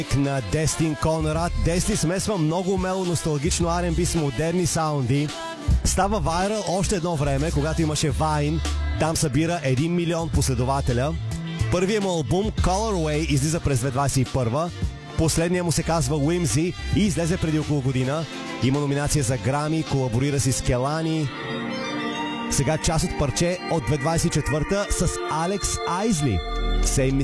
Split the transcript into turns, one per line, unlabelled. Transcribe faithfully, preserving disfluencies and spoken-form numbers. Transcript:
на Дестин Конрад. Дести смесва много умело носталгично Ар енд Би с модерни саунди. Става вайрал още едно време, когато имаше Vine. Там събира един милион последователя. Първият му албум Colorway излиза през две хиляди двадесет и първа. Последният му се казва Whimsy и излезе преди около година. Има номинация за Грами, колаборира си с Келани. Сега част от парче от две хиляди двадесет и четвърта с Алекс Айзли. Same